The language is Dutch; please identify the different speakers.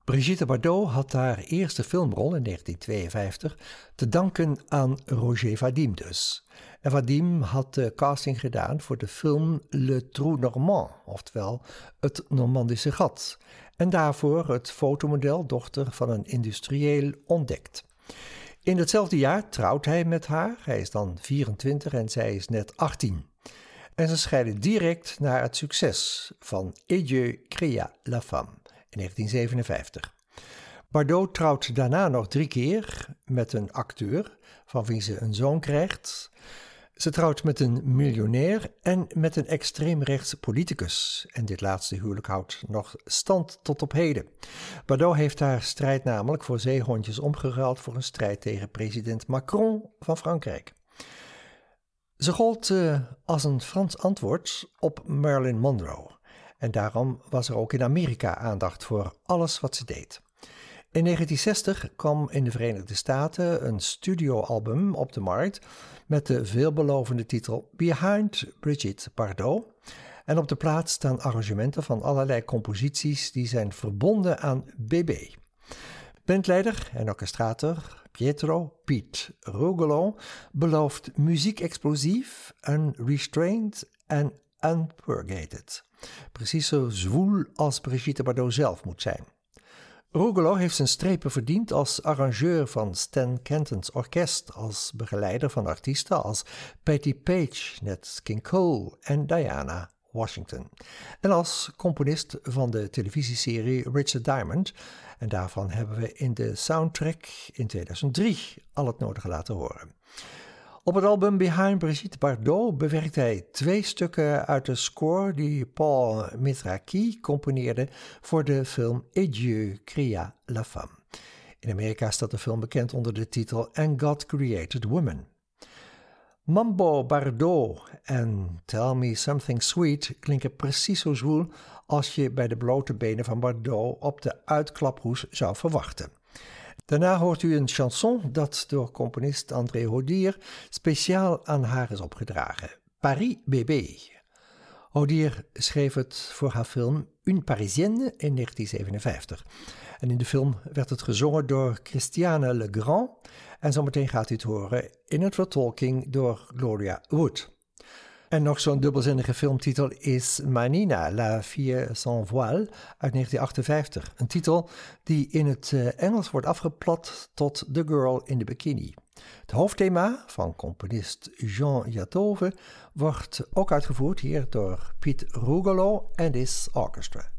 Speaker 1: Brigitte Bardot had haar eerste filmrol in 1952 te danken aan Roger Vadim dus. En Vadim had de casting gedaan voor de film Le Trou Normand, oftewel Het Normandische Gat. En daarvoor het fotomodel dochter van een industrieel ontdekt. In hetzelfde jaar trouwt hij met haar. Hij is dan 24 en zij is net 18. En ze scheiden direct naar het succes van Et Dieu créa la femme in 1957. Bardot trouwt daarna nog 3 keer met een acteur van wie ze een zoon krijgt. Ze trouwt met een miljonair en met een extreemrechts politicus. En dit laatste huwelijk houdt nog stand tot op heden. Bardot heeft haar strijd namelijk voor zeehondjes omgeruild voor een strijd tegen president Macron van Frankrijk. Ze gold als een Frans antwoord op Marilyn Monroe. En daarom was er ook in Amerika aandacht voor alles wat ze deed. In 1960 kwam in de Verenigde Staten een studioalbum op de markt met de veelbelovende titel Behind Brigitte Bardot. En op de plaat staan arrangementen van allerlei composities die zijn verbonden aan BB. Bandleider en orchestrator Piet Rugolo belooft muziek explosief, unrestrained en unpurgated. Precies zo zwoel als Brigitte Bardot zelf moet zijn. Rugolo heeft zijn strepen verdiend als arrangeur van Stan Kenton's orkest, als begeleider van artiesten als Patti Page, Nat King Cole en Diana Washington. En als componist van de televisieserie Richard Diamond. En daarvan hebben we in de soundtrack in 2003 al het nodige laten horen. Op het album Behind Brigitte Bardot bewerkt hij 2 stukken uit de score die Paul Mitraki componeerde voor de film Et Dieu créa la femme. In Amerika staat de film bekend onder de titel And God Created Woman. Mambo Bardot en Tell Me Something Sweet klinken precies zo zwoel als je bij de blote benen van Bardot op de uitklaphoes zou verwachten. Daarna hoort u een chanson dat door componist André Hodier speciaal aan haar is opgedragen. Paris Bébé. Hodier schreef het voor haar film Une Parisienne in 1957. En in de film werd het gezongen door Christiane Legrand. En zometeen gaat u het horen in een vertolking door Gloria Wood. En nog zo'n dubbelzinnige filmtitel is Manina, la fille sans voile uit 1958. Een titel die in het Engels wordt afgeplat tot The Girl in the Bikini. Het hoofdthema van componist Jean Jatove wordt ook uitgevoerd hier door Piet Rugolo en his orchestra.